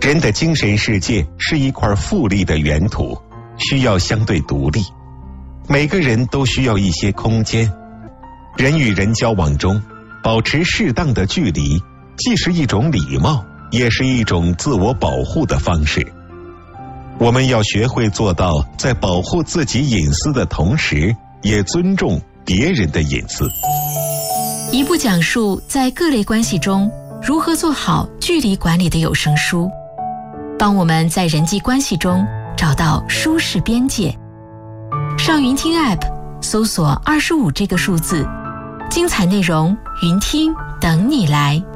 人的精神世界是一块富丽的原土，需要相对独立。每个人都需要一些空间。人与人交往中，保持适当的距离，既是一种礼貌，也是一种自我保护的方式。我们要学会做到在保护自己隐私的同时，也尊重别人的隐私。 一部讲述在各类关系中如何做好距离管理的有声书，帮我们在人际关系中找到舒适边界。上云听 App 搜索25这个数字，精彩内容云听等你来。